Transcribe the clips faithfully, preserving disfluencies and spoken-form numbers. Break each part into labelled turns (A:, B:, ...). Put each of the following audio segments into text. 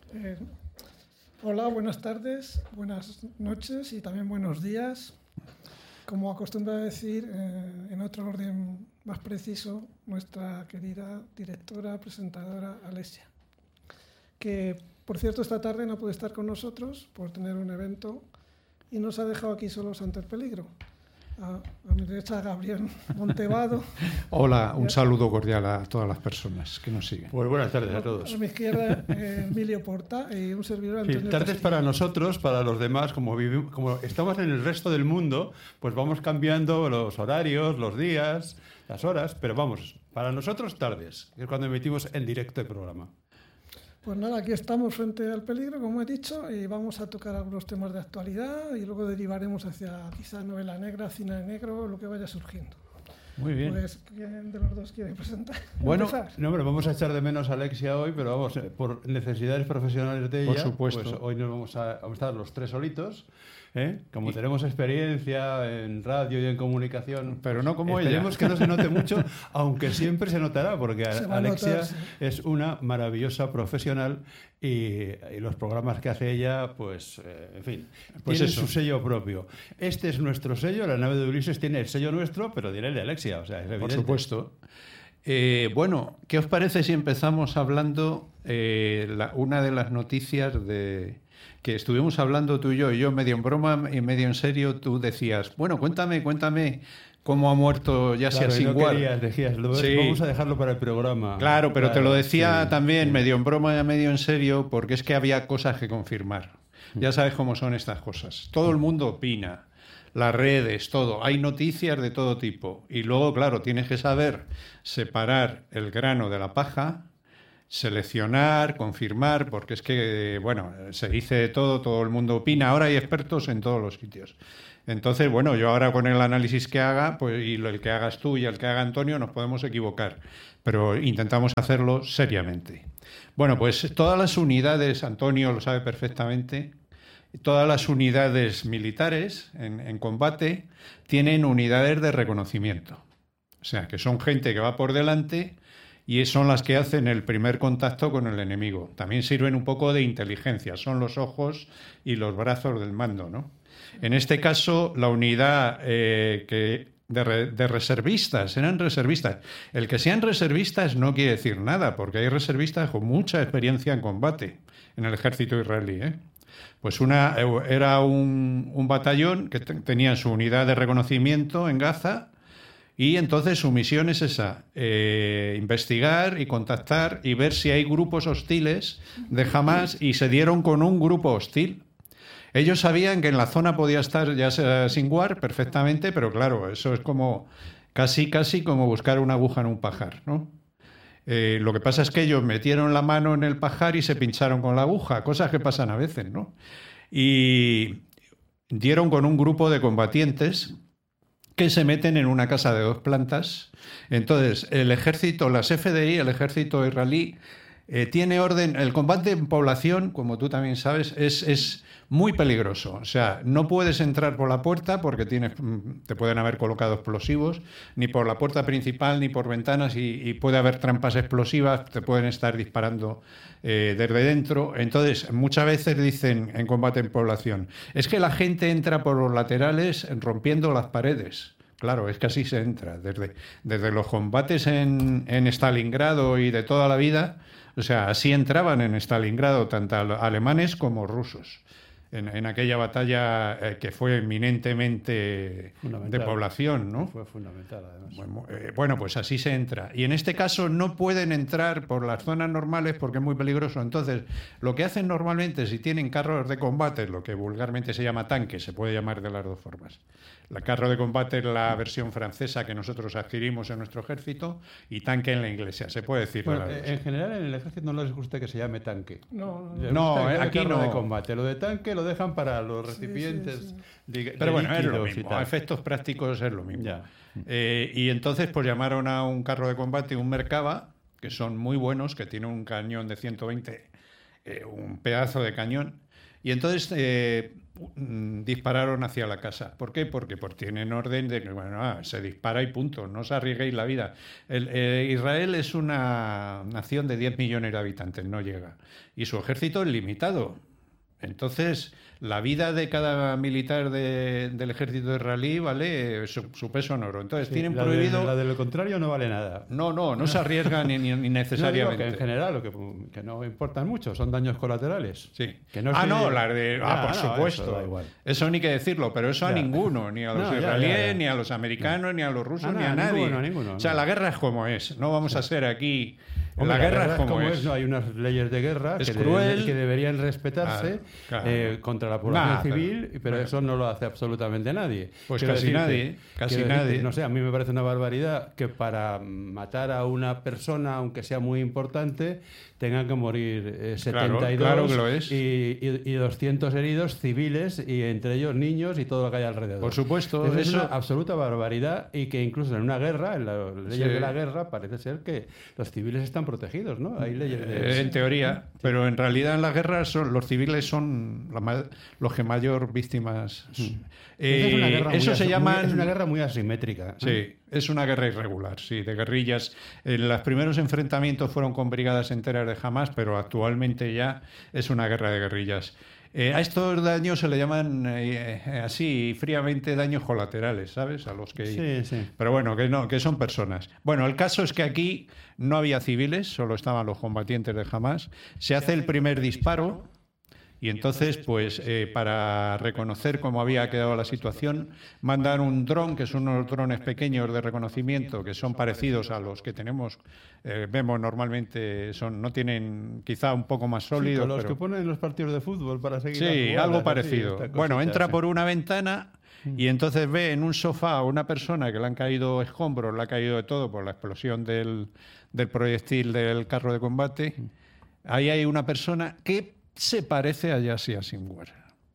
A: Eh, hola, buenas tardes, buenas noches y también buenos días. Como acostumbra decir, eh, en otro orden más preciso, nuestra querida directora, presentadora Alessia, que por cierto esta tarde no puede estar con nosotros por tener un evento y nos ha dejado aquí solos ante el peligro. A, a mi derecha, Gabriel Montevado.
B: Hola, un saludo cordial a todas las personas que nos siguen.
C: Pues buenas tardes a todos.
A: A mi izquierda, eh, Emilio Porta y un servidor, Antonio.
C: Sí, tardes
A: Castillo.
C: para nosotros, para los demás, como, vivimos, como estamos en el resto del mundo, pues vamos cambiando los horarios, los días, las horas, pero vamos, para nosotros tardes, que es cuando emitimos en directo el programa.
A: Pues nada, aquí estamos frente al peligro, como he dicho, y vamos a tocar algunos temas de actualidad y luego derivaremos hacia quizá novela negra, cine negro, lo que vaya surgiendo.
C: Muy bien.
A: Pues, ¿quién de los dos quiere presentar?
C: Bueno,
A: ¿Empezar?
C: no, pero vamos a echar de menos a Alexia hoy, pero vamos, eh, por necesidades profesionales de ella,
B: Por supuesto.
C: pues hoy nos vamos a, vamos a estar los tres solitos. ¿Eh? Como y... tenemos experiencia en radio y en comunicación,
B: pero no como
C: esperemos
B: ella.
C: que no se note mucho, aunque siempre se notará, porque
A: se
C: Alexia
A: notar, sí.
C: es una maravillosa profesional y, y los programas que hace ella, pues, eh, en fin,
B: pues
C: tienen
B: eso.
C: su sello propio. Este es nuestro sello, la nave de Ulises tiene el sello nuestro, pero tiene el de Alexia, o sea, es evidente.
B: Por supuesto. Eh, bueno, ¿qué os parece si empezamos hablando eh, la, una de las noticias de... que estuvimos hablando tú y yo, y yo medio en broma y medio en serio, tú decías, bueno, cuéntame, cuéntame cómo ha muerto Yasser
C: claro,
B: Sinwar.
C: No querías, decías, lo,
B: sí.
C: Vamos a dejarlo para el programa.
B: Claro, pero
C: claro,
B: te lo decía
C: sí,
B: también
C: sí.
B: medio en broma y medio en serio, porque es que había cosas que confirmar. Ya sabes cómo son estas cosas. Todo el mundo opina, las redes, todo. Hay noticias de todo tipo. Y luego, claro, tienes que saber separar el grano de la paja, seleccionar, confirmar, porque es que, bueno, se dice de todo, todo el mundo opina, ahora hay expertos en todos los sitios. Entonces, bueno, yo ahora con el análisis que haga, pues y el que hagas tú y el que haga Antonio, nos podemos equivocar, pero intentamos hacerlo seriamente. Bueno, pues todas las unidades, Antonio lo sabe perfectamente, todas las unidades militares en, en combate tienen unidades de reconocimiento. O sea, que son gente que va por delante y son las que hacen el primer contacto con el enemigo. También sirven un poco de inteligencia, son los ojos y los brazos del mando, ¿no? En este caso, la unidad eh, que de, re, de reservistas, eran reservistas. El que sean reservistas no quiere decir nada, porque hay reservistas con mucha experiencia en combate en el ejército israelí, ¿eh? Pues una, era un, un batallón que te, tenía su unidad de reconocimiento en Gaza. Y entonces su misión es esa, eh, investigar y contactar y ver si hay grupos hostiles de Hamas, y se dieron con un grupo hostil. Ellos sabían que en la zona podía estar Yasser Sinwar perfectamente, pero claro, eso es como casi, casi como buscar una aguja en un pajar, ¿no? Eh, lo que pasa es que ellos metieron la mano en el pajar y se pincharon con la aguja, cosas que pasan a veces, ¿no? Y dieron con un grupo de combatientes que se meten en una casa de dos plantas. Entonces, el ejército, las F D I, el ejército israelí, eh, tiene orden. El combate en población, como tú también sabes, es, es muy peligroso. O sea, no puedes entrar por la puerta porque tienes, te pueden haber colocado explosivos, ni por la puerta principal, ni por ventanas, y, y puede haber trampas explosivas, te pueden estar disparando eh, desde dentro. Entonces, muchas veces dicen en combate en población, es que la gente entra por los laterales rompiendo las paredes. Claro, es que así se entra. Desde, desde los combates en, en Stalingrado y de toda la vida, o sea, así entraban en Stalingrado tanto alemanes como rusos. En, en aquella batalla eh, que fue eminentemente fundamental, de población, ¿no?
C: Fue fundamental, además.
B: Bueno, eh, bueno, pues así se entra. Y en este caso no pueden entrar por las zonas normales porque es muy peligroso. Entonces, lo que hacen normalmente, si tienen carros de combate, lo que vulgarmente se llama tanque, se puede llamar de las dos formas. El carro de combate es la versión francesa que nosotros adquirimos en nuestro ejército, y tanque en la inglesa, se puede decir.
C: Bueno, en general en el ejército no les gusta que se llame tanque.
A: No,
C: no,
B: no aquí
C: carro
B: no.
C: de combate. Lo de tanque lo dejan para los recipientes.
A: Sí, sí, sí.
C: De, de
B: Pero bueno, es lo
C: líquidos y
B: mismo.
C: tal.
B: A efectos prácticos es lo mismo.
C: Ya.
B: Eh, y entonces pues llamaron a un carro de combate, un Merkava, que son muy buenos, que tiene un cañón de ciento veinte, eh, un pedazo de cañón. Y entonces eh, dispararon hacia la casa. ¿Por qué? Porque pues, tienen orden de que bueno, ah, se dispara y punto, no os arriesguéis la vida. El, eh, Israel es una nación de diez millones de habitantes, no llega. Y su ejército es limitado. Entonces, la vida de cada militar de, del ejército israelí vale su, su peso en oro. Entonces,
C: Sí,
B: tienen
C: la
B: prohibido...
C: De, la de lo contrario no vale nada.
B: No, no, no se arriesgan ni, ni, ni necesariamente.
C: No, digo que en general, lo que, que no importan mucho, son daños colaterales.
B: Sí.
C: Que no
B: ah,
C: estoy-
B: no, la de... Ah,
C: Ya,
B: por
C: no,
B: supuesto.
C: eso da igual.
B: Eso ni que decirlo, pero eso a
C: Ya.
B: ninguno, ni a los
C: No, ya,
B: israelíes,
C: ya, ya.
B: ni a los americanos, ni a los rusos,
C: Ah,
B: ni
C: no,
B: a
C: a
B: nadie.
C: ninguno, a ninguno,
B: o sea,
C: no.
B: la guerra es como es. No vamos a ser aquí...
C: Hombre,
B: la guerra es como es.
C: No hay unas leyes de guerra
B: Es
C: que,
B: cruel.
C: de- que deberían respetarse
B: Claro, claro.
C: eh, contra la población
B: Nah,
C: civil,
B: pero-
C: pero
B: bueno.
C: eso no lo hace absolutamente nadie.
B: Pues
C: Quiero
B: casi
C: decirte-
B: nadie, casi
C: quiero decirte,
B: nadie.
C: No sé, a mí me parece una barbaridad que para matar a una persona, aunque sea muy importante, tengan que morir eh, setenta y dos
B: claro que lo es.
C: Y, y- y doscientos heridos civiles, y entre ellos niños y todo lo que hay alrededor.
B: Por supuesto,
C: Eso es
B: eso-
C: una absoluta barbaridad, y que incluso en una guerra, en las leyes
B: Sí.
C: de la guerra, parece ser que los civiles están protegidos, ¿no? Hay leyes de...
B: Eh, en teoría, pero en realidad en las guerras son, los civiles son la ma- los que mayor víctimas. Eh,
C: Es una guerra muy
B: eso se
C: asi-
B: llama.
C: muy- es una guerra muy asimétrica. ¿no?
B: Sí, es una guerra irregular, sí, de guerrillas. En los primeros enfrentamientos fueron con brigadas enteras de Hamas, pero actualmente ya es una guerra de guerrillas. Eh, a estos daños se le llaman eh, eh, así fríamente daños colaterales, ¿sabes? A los que...
C: Sí, sí.
B: Pero bueno, que no, que son personas. Bueno, el caso es que aquí no había civiles, solo estaban los combatientes de Hamas. Se hace el primer disparo. Y entonces, pues, eh, para reconocer cómo había quedado la situación, mandan un dron, que son unos drones pequeños de reconocimiento, que son parecidos a los que tenemos, eh, vemos normalmente, son no tienen quizá un poco más
C: Sí,
B: sólidos,
C: con los
B: pero...
C: que ponen en los partidos de fútbol para seguir. las
B: Sí,
C: jugadas,
B: algo
C: así,
B: parecido.
C: esta
B: Bueno,
C: cosita,
B: entra
C: sí.
B: por una ventana y entonces ve en un sofá a una persona que le han caído escombros, le ha caído de todo por la explosión del, del proyectil del carro de combate. Ahí hay una persona que se parece a Yassia Sinwar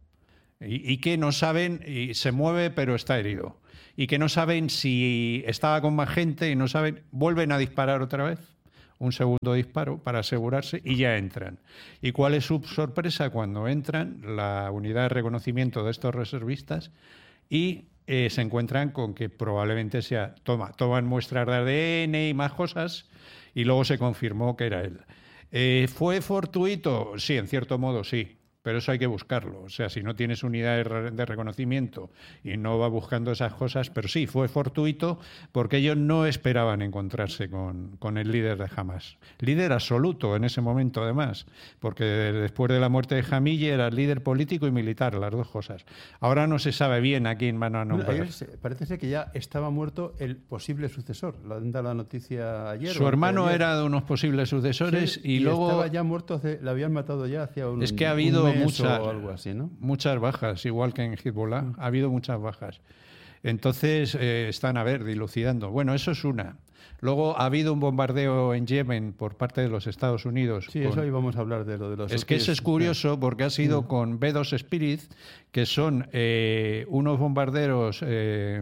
B: y, y que no saben, y se mueve pero está herido, y que no saben si estaba con más gente y no saben, vuelven a disparar otra vez. Un segundo disparo para asegurarse y ya entran. ¿Y cuál es su sorpresa cuando entran la unidad de reconocimiento de estos reservistas y eh, se encuentran con que probablemente sea, toma, toman muestras de A D N y más cosas y luego se confirmó que era él. Eh, ¿Fue fortuito? Sí, en cierto modo sí. Pero eso hay que buscarlo. O sea, si no tienes unidades de reconocimiento y no va buscando esas cosas, pero sí, fue fortuito porque ellos no esperaban encontrarse con, con el líder de Hamas. Líder absoluto en ese momento, además, porque después de la muerte de Hamille era líder político y militar, las dos cosas. Ahora no se sabe bien a quién van a
C: Bueno,
B: nombrar.
C: ayer se- parece ser que ya estaba muerto el posible sucesor. Lo han dado la noticia ayer.
B: Su
C: o
B: hermano
C: anteayer.
B: era de unos posibles sucesores
C: Sí,
B: y, luego...
C: estaba ya muerto, hace- lo habían matado ya hacia un
B: Es que ha
C: un
B: habido
C: mes
B: muchas,
C: o algo así, ¿no?
B: muchas bajas, igual que en Hezbollah, ha habido muchas bajas. Entonces eh, están, a ver, dilucidando. Bueno, eso es una. Luego ha habido un bombardeo en Yemen por parte de los Estados Unidos.
C: Sí,
B: con-
C: eso íbamos a hablar de lo de los
B: Es que eso es
C: hutíes.
B: curioso porque ha sido con B dos Spirit, que son eh, unos bombarderos eh,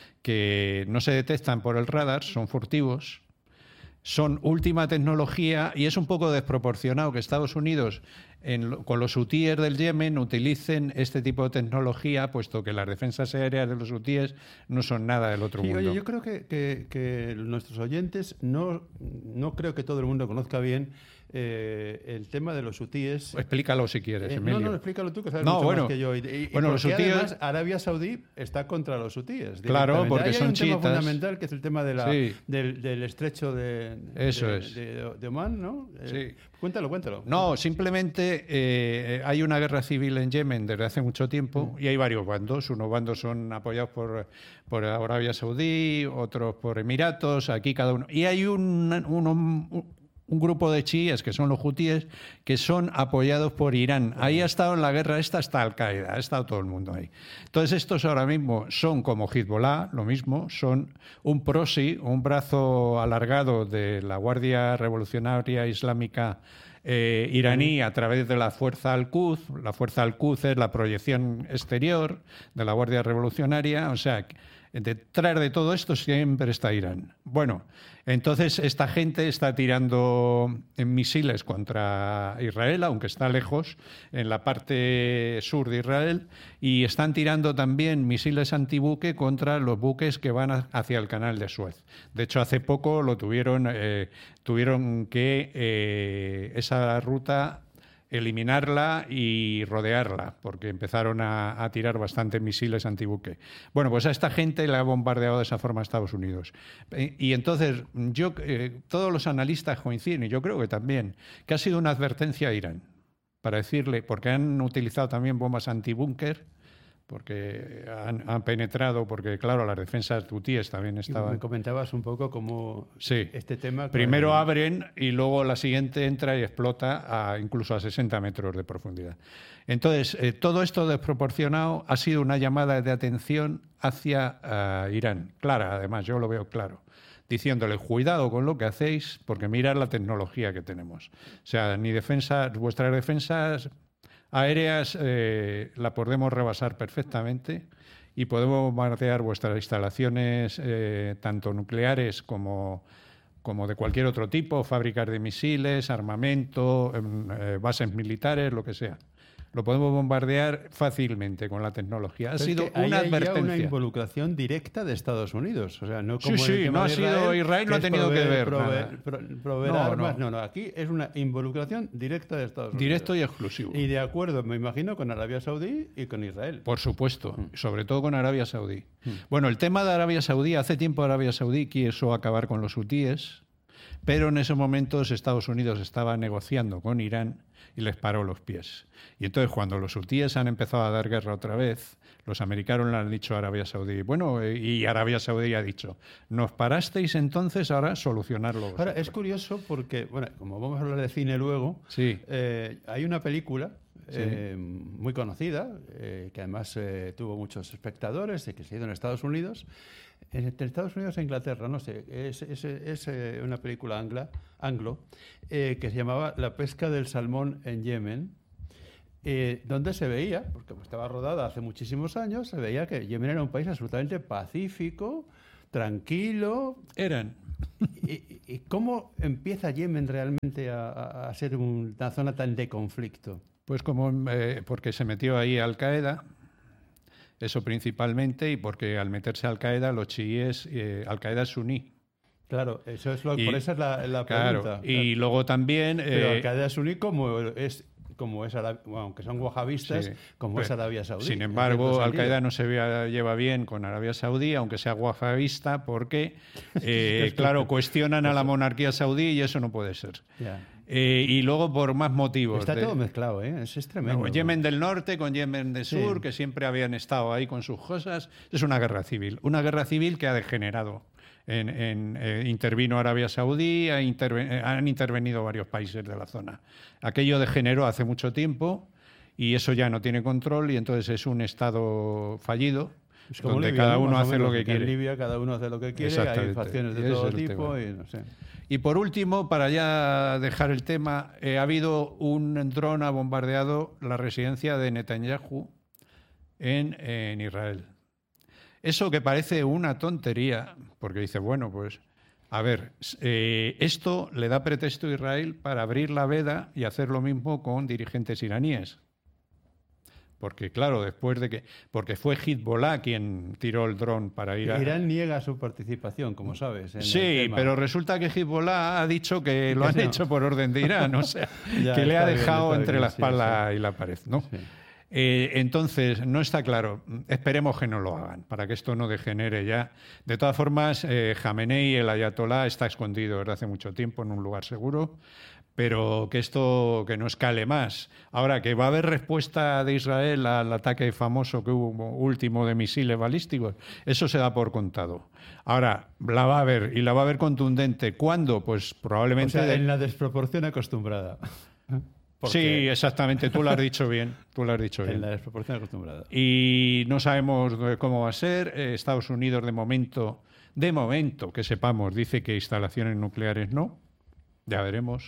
B: que no se detectan por el radar, son furtivos. Son última tecnología y es un poco desproporcionado que Estados Unidos en lo- con los hutíes del Yemen utilicen este tipo de tecnología, puesto que las defensas aéreas de los hutíes no son nada del otro
C: Sí,
B: mundo.
C: oye, yo creo que, que- que nuestros oyentes no, no creo que todo el mundo conozca bien eh, el tema de los hutíes.
B: Explícalo si quieres,
C: Eh,
B: Emilio.
C: no, no, explícalo tú, que sabes
B: No,
C: mucho
B: bueno.
C: más que yo. Y, y-
B: Bueno,
C: y
B: los
C: porque
B: hutíes-
C: además Arabia Saudí está contra los hutíes.
B: Claro,
C: directamente.
B: porque
C: Ahí hay
B: son
C: un tema
B: chiitas.
C: fundamental, que es el tema de la,
B: Sí.
C: del, del estrecho de,
B: Eso
C: de,
B: es.
C: de, de Omán, ¿no? Eh,
B: Sí.
C: Cuéntalo, cuéntalo.
B: No, simplemente eh, hay una guerra civil en Yemen desde hace mucho tiempo y hay varios bandos. Unos bandos son apoyados por, por Arabia Saudí, otros por Emiratos, aquí cada uno. Y hay un, un, un, un grupo de chiíes, que son los hutíes, que son apoyados por Irán. Ahí ha estado en la guerra esta hasta Al-Qaeda, ha estado todo el mundo ahí. Entonces estos ahora mismo son como Hezbollah, lo mismo, son un proxy, un brazo alargado de la Guardia Revolucionaria Islámica eh, iraní a través de la Fuerza Al-Quds. La Fuerza Al-Quds es la proyección exterior de la Guardia Revolucionaria, o sea, detrás de todo esto siempre está Irán. Bueno, entonces esta gente está tirando misiles contra Israel, aunque está lejos, en la parte sur de Israel, y están tirando también misiles antibuque contra los buques que van hacia el canal de Suez. De hecho, hace poco lo tuvieron, eh, tuvieron que eh, esa ruta eliminarla y rodearla, porque empezaron a, a tirar bastantes misiles antibuque. Bueno, pues a esta gente le ha bombardeado de esa forma a Estados Unidos. Y, y entonces, yo, eh, todos los analistas coinciden, y yo creo que también, que ha sido una advertencia a Irán, para decirle, porque han utilizado también bombas antibúnker, porque han, han penetrado, porque claro, las defensas hutíes también estaban...
C: Me comentabas un poco cómo
B: sí.
C: este tema...
B: Primero
C: con...
B: abren y luego la siguiente entra y explota a, incluso a sesenta metros de profundidad. Entonces, eh, todo esto desproporcionado ha sido una llamada de atención hacia uh, Irán. Clara, además, yo lo veo claro. Diciéndole, cuidado con lo que hacéis, porque mirad la tecnología que tenemos. O sea, ni defensa, vuestras defensas... aéreas eh, la podemos rebasar perfectamente y podemos bombardear vuestras instalaciones, eh, tanto nucleares como, como de cualquier otro tipo, fábricas de misiles, armamento, eh, bases militares, lo que sea. Lo podemos bombardear fácilmente con la tecnología. Ha
C: Pero
B: sido
C: es que
B: una
C: hay
B: advertencia.
C: una involucración directa de Estados Unidos. O sea, no como
B: sí, sí,
C: en el tema
B: no ha
C: de
B: sido
C: Israel,
B: Israel, no ha
C: es
B: tenido
C: proveer,
B: que ver
C: proveer,
B: nada.
C: pro, proveer
B: No,
C: armas.
B: no.
C: No, no, aquí es una involucración directa de Estados Unidos.
B: Directo y exclusivo.
C: Y de acuerdo, me imagino, con Arabia Saudí y con Israel.
B: Por supuesto,
C: Mm.
B: sobre todo con Arabia Saudí.
C: Mm.
B: Bueno, el tema de Arabia Saudí, hace tiempo Arabia Saudí quiso acabar con los hutíes, pero en esos momentos Estados Unidos estaba negociando con Irán y les paró los pies. Y entonces cuando los hutíes han empezado a dar guerra otra vez, los americanos le han dicho a Arabia Saudí, bueno, y Arabia Saudí ha dicho, nos parasteis entonces, ahora solucionarlo vosotros.
C: Ahora, es curioso porque, bueno, como vamos a hablar de cine luego,
B: Sí.
C: eh, hay una película
B: Sí.
C: eh, muy conocida, eh, que además eh, tuvo muchos espectadores, eh, que se hizo en Estados Unidos, entre Estados Unidos e Inglaterra, no sé, es, es, es eh, una película angla, anglo, eh, que se llamaba La pesca del salmón en Yemen, eh, donde se veía, porque estaba rodada hace muchísimos años, se veía que Yemen era un país absolutamente pacífico, tranquilo.
B: Eran.
C: ¿Y, y cómo empieza Yemen realmente a, a, a ser un, una zona tan de conflicto?
B: Pues como eh, porque se metió ahí Al-Qaeda, eso principalmente, y porque al meterse Al-Qaeda, los chiíes, eh, Al-Qaeda es suní.
C: Claro, eso es lo,
B: Y,
C: por esa es la, la
B: claro,
C: pregunta.
B: y
C: Claro.
B: luego también...
C: Pero
B: eh,
C: Al-Qaeda suní como es, como es Arabia, bueno, aunque son wahabistas,
B: sí,
C: como
B: pero,
C: es Arabia Saudí.
B: Sin
C: Es
B: embargo,
C: cierto
B: Al-Qaeda
C: sentido.
B: no se ve- lleva bien con Arabia Saudí, aunque sea wahabista, porque, eh, claro, cuestionan a la monarquía saudí y eso no puede ser.
C: Ya.
B: Eh, y luego por más motivos.
C: Está
B: de-
C: todo mezclado, ¿eh? Es, es tremendo.
B: No, Yemen del norte con Yemen del
C: Sí.
B: sur, que siempre habían estado ahí con sus cosas. Es una guerra civil. Una guerra civil que ha degenerado. En, en, eh, intervino Arabia Saudí, ha interve- eh, han intervenido varios países de la zona. Aquello degeneró hace mucho tiempo y eso ya no tiene control y entonces es un estado fallido.
C: Es como
B: donde
C: Libia,
B: cada
C: ¿no?
B: uno
C: Más o
B: hace
C: menos,
B: lo que
C: que en
B: quiere.
C: Libia cada uno hace lo que quiere, hay
B: Exactamente.
C: facciones de
B: Ese
C: todo
B: es el
C: tipo
B: tema.
C: y no sé.
B: Y por último, para ya dejar el tema, eh, ha habido un dron ha bombardeado la residencia de Netanyahu en, en Israel. Eso que parece una tontería, porque dice, bueno, pues, a ver, eh, esto le da pretexto a Israel para abrir la veda y hacer lo mismo con dirigentes iraníes. Porque, claro, después de que... Porque fue Hezbollah quien tiró el dron para ir a...
C: Irán niega su participación, como sabes. En
B: Sí,
C: el tema.
B: pero resulta que Hezbollah ha dicho que lo
C: Que
B: han
C: no.
B: hecho por orden de Irán, o sea,
C: Ya,
B: que le ha
C: está bien,
B: dejado
C: está
B: entre
C: bien,
B: la
C: sí,
B: espalda y la pared, ¿no?
C: Sí.
B: Eh, entonces, no está claro. Esperemos que no lo hagan, para que esto no degenere ya. De todas formas, eh, Jamenei, el ayatolá, está escondido desde hace mucho tiempo en un lugar seguro, pero que esto que no escale más. Ahora, que va a haber respuesta de Israel al ataque famoso que hubo último de misiles balísticos, eso se da por contado. Ahora, la va a haber, y la va a haber contundente. ¿Cuándo? Pues
C: O
B: probablemente...
C: sea,
B: de-
C: en la desproporción acostumbrada. Porque
B: Sí, exactamente, tú lo has dicho bien, tú lo has dicho bien.
C: en la desproporción acostumbrada.
B: Y no sabemos cómo va a ser. Eh, Estados Unidos, de momento, de momento, que sepamos, dice que instalaciones nucleares no. Ya veremos.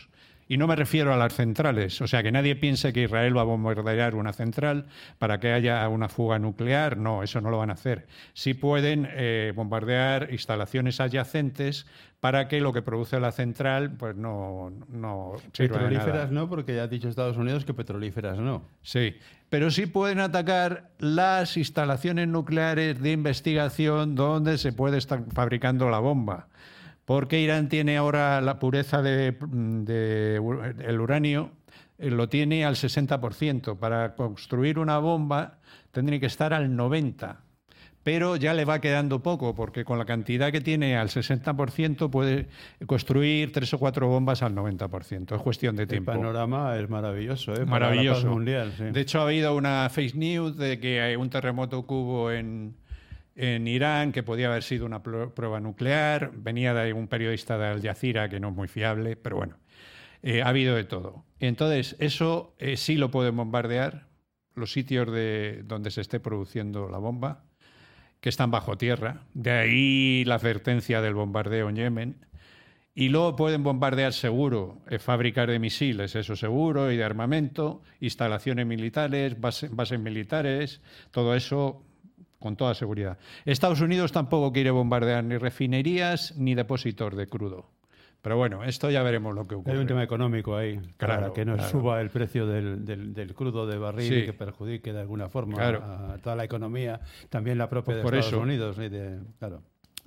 B: Y no me refiero a las centrales, o sea, que nadie piense que Israel va a bombardear una central para que haya una fuga nuclear. No, eso no lo van a hacer. Sí pueden eh, bombardear instalaciones adyacentes para que lo que produce la central pues no, no sirva de nada.
C: Petrolíferas no, porque ya ha dicho Estados Unidos que petrolíferas no.
B: Sí, pero sí pueden atacar las instalaciones nucleares de investigación donde se puede estar fabricando la bomba. Porque Irán tiene ahora la pureza de, de el uranio, eh, lo tiene al sesenta por ciento. Para construir una bomba tendría que estar al noventa por ciento. Pero ya le va quedando poco, porque con la cantidad que tiene al sesenta por ciento puede construir tres o cuatro bombas al noventa por ciento. Es cuestión de tiempo.
C: El panorama es maravilloso, ¿eh?
B: Maravilloso.
C: Para la paz mundial, sí.
B: De hecho, ha habido una fake news de que hay un terremoto que hubo en... en Irán, que podía haber sido una prueba nuclear. Venía de un periodista de Al Jazeera, que no es muy fiable, pero bueno, eh, ha habido de todo. Entonces, eso eh, sí lo pueden bombardear, los sitios de, donde se esté produciendo la bomba, que están bajo tierra. De ahí la advertencia del bombardeo en Yemen. Y luego pueden bombardear seguro eh, fábricas de misiles, eso seguro, y de armamento, instalaciones militares, base, bases militares, todo eso con toda seguridad. Estados Unidos tampoco quiere bombardear ni refinerías ni depósitos de crudo. Pero bueno, esto ya veremos lo que ocurre.
C: Hay un tema económico ahí,
B: claro,
C: para que no
B: claro.
C: suba el precio del, del, del crudo de barril
B: sí.
C: y que perjudique de alguna forma
B: claro.
C: a toda la economía, también la propia
B: pues
C: de
B: por
C: Estados
B: eso.
C: Unidos. Y de, claro.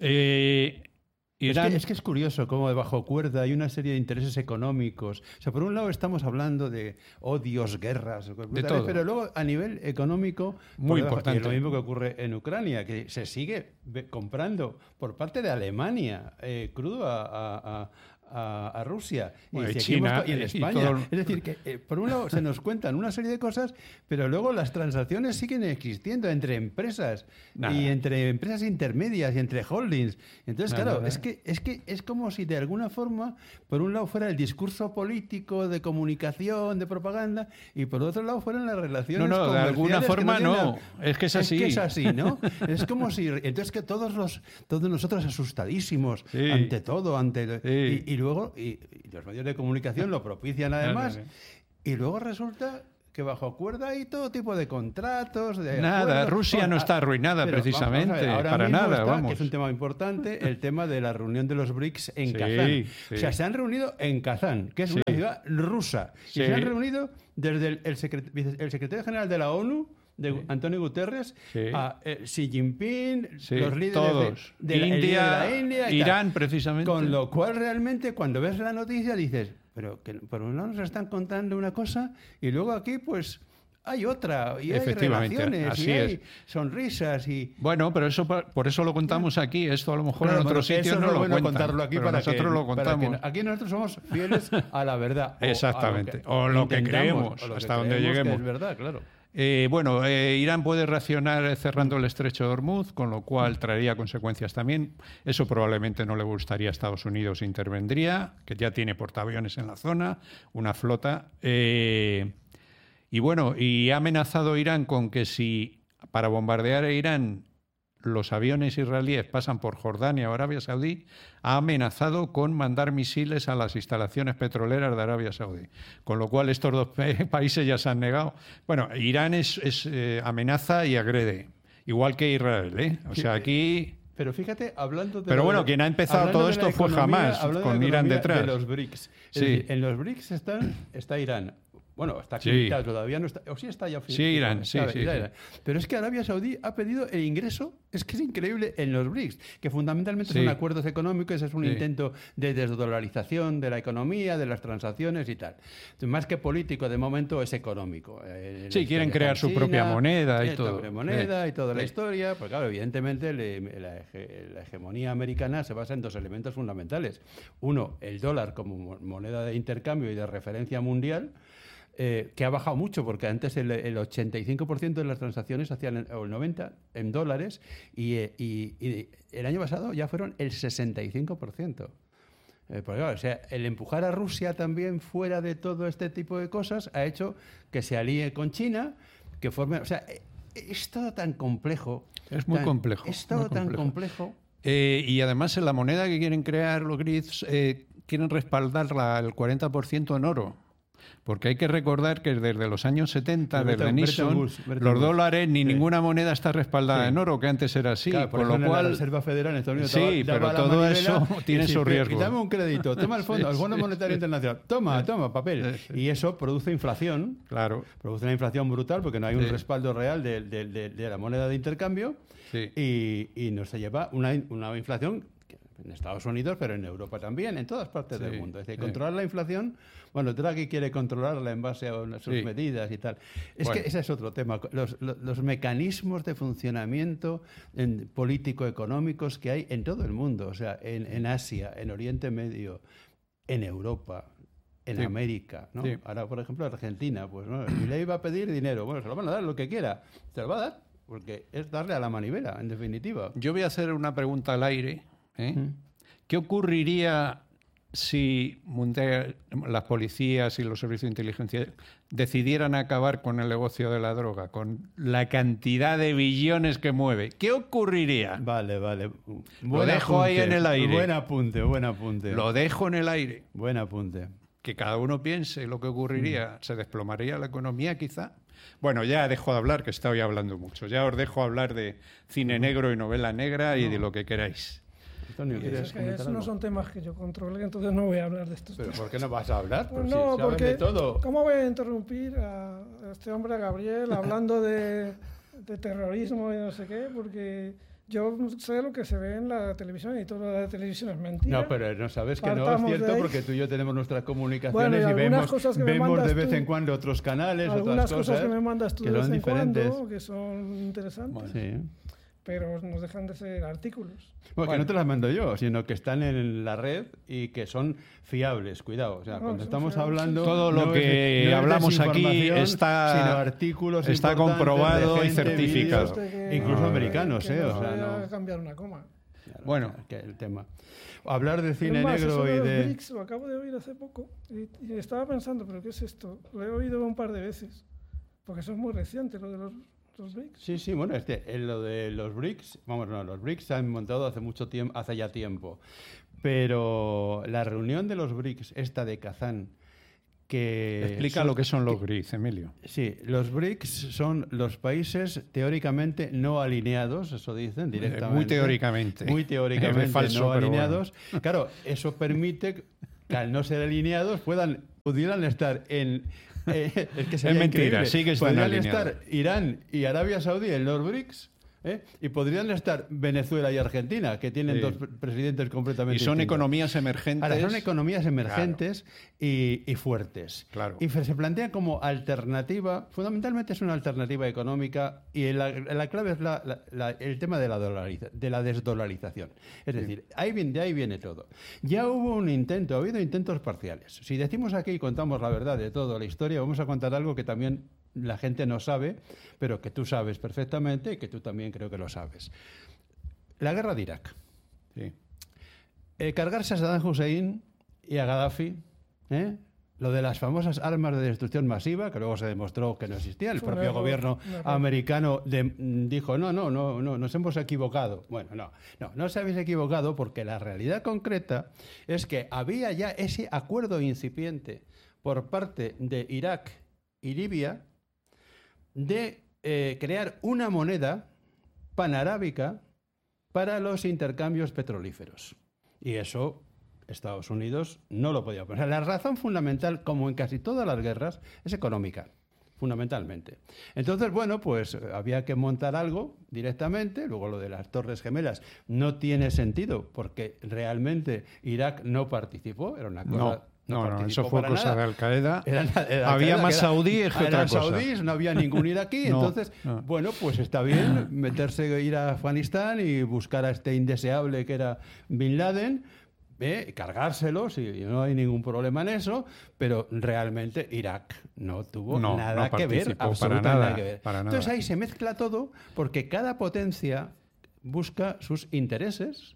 B: Eh, Irán...
C: es, que, es que es curioso cómo bajo cuerda hay una serie de intereses económicos. O sea, por un lado estamos hablando de odios, guerras,
B: de todo.
C: Pero luego a nivel económico,
B: muy
C: debajo,
B: importante.
C: Y lo mismo que ocurre en Ucrania, que se sigue comprando por parte de Alemania eh, crudo a, a, a A, a Rusia
B: bueno,
C: y,
B: y, China,
C: y en España.
B: Y todo...
C: Es decir, que eh, por un lado se nos cuentan una serie de cosas, pero luego las transacciones siguen existiendo entre empresas nada. y entre empresas intermedias y entre holdings. Entonces, nada, claro, nada. Es, que, es que es como si de alguna forma, por un lado fuera el discurso político de comunicación, de propaganda, y por otro lado fueran las relaciones
B: no, no,
C: comerciales.
B: De alguna forma
C: que no,
B: no,
C: nada.
B: es que es así.
C: Es que es así, ¿no? Es como si... Entonces que todos, los, todos nosotros asustadísimos
B: sí.
C: ante todo, ante...
B: Sí.
C: Y, y luego, y, y los medios de comunicación lo propician además, no, no, no. y luego resulta que bajo cuerda hay todo tipo de contratos, de
B: nada,
C: acuerdos.
B: Rusia no está arruinada
C: pero,
B: precisamente,
C: vamos, vamos ver,
B: para nada,
C: está,
B: vamos.
C: Que es un tema importante, el tema de la reunión de los BRICS en
B: sí,
C: Kazán.
B: Sí.
C: O sea, se han reunido en Kazán, que es
B: sí.
C: una ciudad rusa,
B: Sí.
C: y se han reunido desde el, el, secret, el secretario general de la ONU, de sí. Antonio Guterres,
B: sí.
C: a eh, Xi Jinping,
B: sí.
C: los líderes
B: Todos.
C: de, de,
B: India,
C: la, de la India, y
B: Irán,
C: tal.
B: precisamente.
C: Con lo cual, realmente, cuando ves la noticia, dices, pero que por un lado nos están contando una cosa y luego aquí, pues... hay otra, y hay relaciones,
B: así
C: y hay
B: es.
C: sonrisas y...
B: Bueno, pero eso por eso lo contamos aquí. Esto a lo mejor
C: claro,
B: en otros sitios
C: eso
B: no
C: es
B: lo
C: bueno
B: cuentan.
C: contarlo aquí
B: pero
C: para
B: nosotros
C: que,
B: lo contamos.
C: para que aquí nosotros somos fieles a la verdad. O
B: exactamente.
C: O,
B: lo que, o lo que creemos,
C: o lo
B: hasta
C: que
B: donde
C: creemos
B: lleguemos.
C: Que es verdad, claro.
B: Eh, bueno, eh, Irán puede reaccionar cerrando el estrecho de Hormuz, con lo cual traería consecuencias también. Eso probablemente no le gustaría a Estados Unidos, intervendría, que ya tiene portaaviones en la zona, una flota. Eh, y bueno, y ha amenazado Irán con que si para bombardear a Irán los aviones israelíes pasan por Jordania o Arabia Saudí, ha amenazado con mandar misiles a las instalaciones petroleras de Arabia Saudí. Con lo cual estos dos países ya se han negado. Bueno, Irán es, es eh, amenaza y agrede, igual que Israel, ¿eh? O sea, aquí...
C: Pero fíjate, hablando de...
B: Pero bueno, quien ha empezado todo esto fue Hamás, con Irán detrás.
C: De los BRICS.
B: Sí.
C: Decir, en los BRICS están, está Irán. Bueno, está aquí,
B: sí.
C: todavía no está... O sí está ya...
B: Sí, Irán, sí, sí,
C: Irán.
B: sí.
C: Pero es que Arabia Saudí ha pedido el ingreso, es que es increíble, en los BRICS, que fundamentalmente
B: sí.
C: son acuerdos económicos, es un
B: sí.
C: intento de desdolarización de la economía, de las transacciones y tal. Entonces, más que político, de momento es económico.
B: Eh, sí, quieren crear su China, propia moneda y todo.
C: Su moneda
B: sí.
C: y toda
B: sí.
C: la historia. Pues claro, evidentemente le, la, la hegemonía americana se basa en dos elementos fundamentales. Uno, el dólar como moneda de intercambio y de referencia mundial, Eh, que ha bajado mucho, porque antes el, el ochenta y cinco por ciento de las transacciones se hacían, o el noventa por ciento, en dólares, y, y, y el año pasado ya fueron el sesenta y cinco por ciento. Eh, porque, claro, o sea, el empujar a Rusia también fuera de todo este tipo de cosas ha hecho que se alíe con China, que forme... O sea, es todo tan complejo.
B: Es muy
C: tan,
B: complejo.
C: Es todo
B: muy
C: tan
B: complejo.
C: complejo.
B: Eh, y además en la moneda que quieren crear los BRICS... Eh, quieren respaldar la, el cuarenta por ciento en oro. Porque hay que recordar que desde los años setenta,
C: Bretton-
B: desde Nixon,
C: Bretton Woods, Bretton
B: los
C: Woods.
B: dólares ni
C: Sí.
B: ninguna moneda está respaldada
C: Sí.
B: en oro, que antes era así.
C: Claro, por
B: con lo
C: eso
B: cual,
C: la Reserva Federal en Estados Unidos
B: sí,
C: daba- daba
B: pero
C: la
B: todo
C: manivela
B: eso tiene
C: y
B: su
C: decía,
B: riesgo.
C: Y dame un crédito, toma el fondo,
B: Sí,
C: el Fondo
B: sí,
C: Monetario
B: sí.
C: Internacional, toma, toma, papel.
B: Sí, sí.
C: Y eso produce inflación.
B: Claro.
C: Produce una inflación brutal porque no hay un
B: Sí.
C: respaldo real de, de- de- de la moneda de intercambio
B: Sí.
C: y, y nos lleva una, una inflación que en Estados Unidos, pero en Europa también, en todas partes
B: Sí,
C: del mundo. Es decir,
B: sí.
C: controlar la inflación, bueno, Draghi quiere controlarla en base a una- sus
B: Sí.
C: medidas y tal. Es
B: Bueno.
C: que ese es otro tema. Los, los- los mecanismos de funcionamiento en- político-económicos que hay en todo el mundo, o sea, en, en Asia, en Oriente Medio, en Europa, en
B: Sí.
C: América, ¿no?
B: Sí.
C: Ahora, por ejemplo, Argentina, pues no, Milei va a pedir dinero, bueno, se lo van a dar lo que quiera, se lo va a dar, porque es darle a la manivela, en definitiva.
B: Yo voy a hacer una pregunta al aire. ¿eh?
C: Mm.
B: ¿Qué ocurriría si mundial- las policías y los servicios de inteligencia decidieran acabar con el negocio de la droga, con la cantidad de billones que mueve? ¿Qué ocurriría?
C: Vale, vale.
B: Lo dejo ahí en el aire.
C: Buen apunte, buen apunte.
B: Lo dejo en el aire.
C: Buen apunte.
B: Que cada uno piense lo que ocurriría.
C: Mm.
B: ¿Se desplomaría la economía quizá? Bueno, ya dejo de hablar, que estoy hablando mucho. Ya os dejo hablar de cine negro y novela negra y de lo que queráis.
C: Antonio,
A: Eso
C: ¿quieres
A: es que
C: comentar
A: esos no
C: algo?
A: son temas que yo controle, entonces no voy a hablar de estos
C: ¿Pero
A: temas.
C: por qué no vas a hablar?
A: Pues
C: Pues
A: no,
C: si saben
A: porque
C: de todo.
A: ¿cómo voy a interrumpir a a este hombre, a Gabriel, hablando de, de terrorismo y no sé qué? Porque yo sé lo que se ve en la televisión y toda la televisión es mentira.
C: No, pero no sabes que no es
A: Partamos de
C: cierto
A: ahí.
C: porque tú y yo tenemos nuestras comunicaciones
A: Bueno, y
C: y
A: algunas
C: vemos,
A: cosas que me
C: vemos de
A: mandas
C: vez
A: tú-
C: en cuando otros canales,
A: Algunas
C: otras
A: cosas
C: cosas
A: que me mandas tú
C: que
A: de vez
C: son
A: en
C: diferentes.
A: cuando, que son interesantes,
C: Sí.
A: pero nos dejan de ser artículos.
C: Bueno,
B: Bueno.
C: que no te las mando yo, sino que están en la red y que son fiables, cuidado. O sea,
A: No,
C: cuando
A: son
C: estamos
A: fiables.
C: hablando...
B: Todo lo
C: no
B: que
C: es- no es
B: hablamos aquí
C: desinformación,
B: está-
C: sino artículos
B: está
C: importantes
B: comprobado
C: de
B: y
C: gente,
B: certificado.
C: vídeos,
A: Este que-
C: incluso
B: Ah,
C: americanos,
A: que
C: ¿eh?
A: no
C: O sea,
A: se vaya
C: no...
A: a cambiar una coma.
C: Claro,
B: Bueno.
C: que el tema. Hablar de
A: Es
C: cine
A: más, eso
C: negro
A: de
C: y
A: los
C: de...
A: BRICS lo acabo de oír hace poco y, y estaba pensando, ¿pero qué es esto? Lo he oído un par de veces, porque eso es muy reciente, lo de los, los BRICS.
C: Sí, sí, bueno, este, en lo de los BRICS, vamos, no, los BRICS se han montado hace mucho tiempo, hace ya tiempo, pero la reunión de los BRICS, esta de Kazán, que...
B: Explica
C: son-
B: lo que son los BRICS, Emilio.
C: Sí, los BRICS son los países teóricamente no alineados, eso dicen directamente.
B: Muy teóricamente.
C: Muy teóricamente
B: Es falso,
C: no
B: pero
C: alineados. Claro, eso permite que al no ser alineados puedan, pudieran estar en... eh, es que sería
B: Es mentira,
C: increíble.
B: sí que están
C: Podrían
B: alineados.
C: estar Irán y Arabia Saudí en los BRICS. ¿eh? Y podrían estar Venezuela y Argentina, que tienen
B: Sí.
C: dos pre- presidentes completamente
B: Y son
C: distintos.
B: economías emergentes.
C: Ahora, son economías emergentes y, y fuertes.
B: Claro.
C: Y se plantea como alternativa, fundamentalmente es una alternativa económica y la, la clave es la- la- la- el tema de la, dolariza- de la desdolarización. Es decir, ahí viene, de ahí viene todo. Ya hubo un intento, ha habido intentos parciales. Si decimos aquí y contamos la verdad de toda la historia, vamos a contar algo que también la gente no sabe, pero que tú sabes perfectamente y que tú también creo que lo sabes. La guerra de Irak.
B: Sí.
C: Eh, cargarse a Saddam Hussein y a Gaddafi, ¿eh? Lo de las famosas armas de destrucción masiva, que luego se demostró que no existían. El
A: Fue un
C: propio
A: error,
C: gobierno
A: un error.
C: americano de- mm, dijo, no, no, no, no, nos hemos equivocado. Bueno, no, no, no os habéis equivocado porque la realidad concreta es que había ya ese acuerdo incipiente por parte de Irak y Libia de eh, crear una moneda panarábica para los intercambios petrolíferos. Y eso Estados Unidos no lo podía poner. La razón fundamental, como en casi todas las guerras, es económica, fundamentalmente. Entonces, bueno, pues eh, había que montar algo directamente. Luego lo de las Torres Gemelas no tiene sentido, porque realmente Irak no participó, era una cosa...
B: No, no, no,
C: participó
B: eso fue
C: para
B: cosa
C: nada.
B: de Al-Qaeda.
C: Era- era-
B: Había
C: era-
B: más
C: era-
B: saudíes que
C: eran
B: otra cosa.
C: saudíes, no había ningún iraquí.
B: No,
C: entonces,
B: no.
C: bueno, pues está bien meterse, ir a Afganistán y buscar a este indeseable que era Bin Laden, ¿eh? Cargárselos, y no hay ningún problema en eso, pero realmente Irak no tuvo
B: No,
C: nada
B: no
C: que ver,
B: participó para
C: absolutamente
B: nada,
C: nada que ver.
B: para nada.
C: Entonces ahí se mezcla todo porque cada potencia busca sus intereses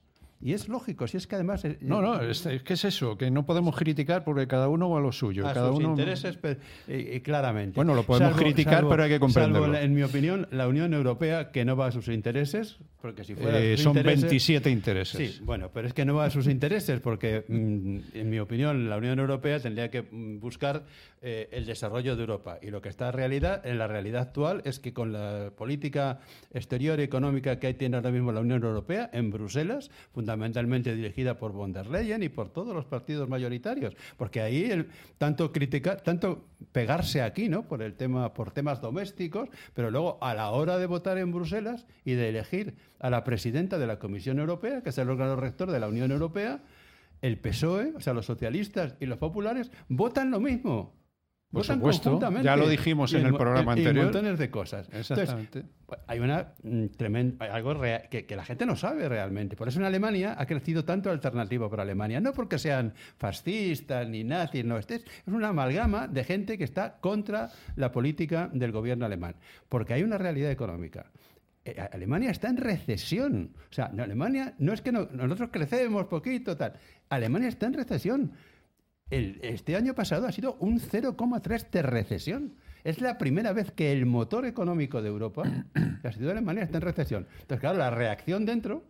C: Y es lógico, si es que además... Eh,
B: no, no, es, es que es eso, que no podemos criticar porque cada uno va a lo suyo.
C: A
B: cada
C: sus
B: uno...
C: intereses, eh, eh, claramente.
B: Bueno, lo podemos
C: salvo,
B: criticar,
C: salvo,
B: pero hay que comprenderlo.
C: Salvo, en mi opinión, la Unión Europea, que no va a sus intereses, porque si fuera
B: eh,
C: a sus
B: son
C: intereses,
B: veintisiete intereses.
C: Sí, bueno, pero es que no va a sus intereses, porque, mm, en mi opinión, la Unión Europea tendría que mm, buscar eh, el desarrollo de Europa. Y lo que está en, realidad, en la realidad actual es que con la política exterior y económica que tiene ahora mismo la Unión Europea, en Bruselas, fundamentalmente dirigida por von der Leyen y por todos los partidos mayoritarios, porque ahí el, tanto criticar, tanto pegarse aquí, ¿no? Por el tema, por temas domésticos, pero luego a la hora de votar en Bruselas y de elegir a la presidenta de la Comisión Europea, que es el órgano rector de la Unión Europea, el P S O E, o sea, los socialistas y los populares, votan lo mismo.
B: Por
C: Votan
B: supuesto,
C: conjuntamente.
B: ya lo dijimos
C: Y
B: en el programa
C: y,
B: anterior.
C: Y montones de cosas.
B: Exactamente.
C: Entonces, hay una mm, tremenda, hay algo real, que, que la gente no sabe realmente. Por eso en Alemania ha crecido tanto Alternativa por Alemania. No porque sean fascistas ni nazis, no. Este es, es una amalgama de gente que está contra la política del gobierno alemán. Porque hay una realidad económica. Eh, Alemania está en recesión. O sea, en Alemania no es que no, nosotros crecemos poquito, tal. Alemania está en recesión. El, este año pasado ha sido un cero coma tres de recesión. Es la primera vez que el motor económico de Europa, que ha sido Alemania, está en recesión. Entonces, claro, la reacción dentro,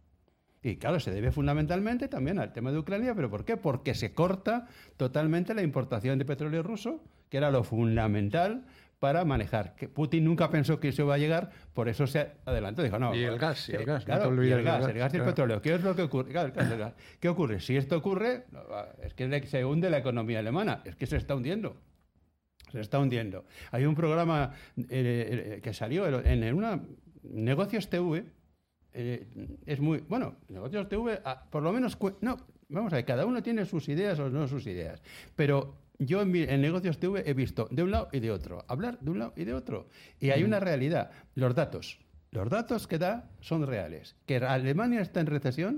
C: y claro, se debe fundamentalmente también al tema de Ucrania, ¿pero por qué? Porque se corta totalmente la importación de petróleo ruso, que era lo fundamental para manejar. Que Putin nunca pensó que eso iba a llegar, por eso se adelantó. Dijo, no,
B: y el gas, y el gas,
C: claro,
B: no te
C: y el
B: olvides
C: gas,
B: del gas,
C: el gas y el
B: claro.
C: petróleo. ¿Qué es lo que ocurre? Claro, el gas, el gas. ¿Qué ocurre? Si esto ocurre, es que se hunde la economía alemana, es que se está hundiendo. Se está hundiendo. Hay un programa eh, eh, que salió en, en una Negocios T V, eh, es muy, bueno, Negocios T V, ah, por lo menos, no, vamos a ver, cada uno tiene sus ideas o no sus ideas, pero yo en, mi, en Negocios T V he visto de un lado y de otro, hablar de un lado y de otro. Y hay una realidad, los datos. Los datos que da son reales. Que Alemania está en recesión,